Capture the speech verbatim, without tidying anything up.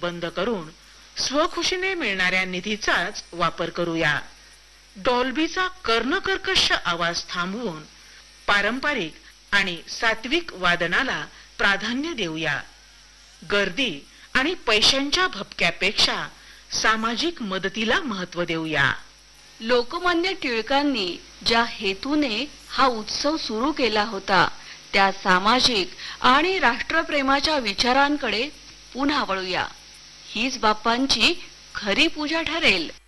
बंद करून स्वखुशीने मिळणाऱ्या निधीचाच वापर करूया. डॉल्बीचा कर्णकर्कश आवाज थांबवून पारंपरिक आणि सात्विक वादनाला प्राधान्य देऊया. गर्दी आणि पैशांच्या भपक्यापेक्षा सामाजिक मदतीला महत्त्व देऊया. लोकमान्य टिळकांनी ज्या हेतूने हा उत्सव सुरू केला होता त्या सामाजिक आणि राष्ट्रप्रेमाच्या विचारांकडे पुन्हा वळूया. हीच बाप्पांची खरी पूजा ठरेल.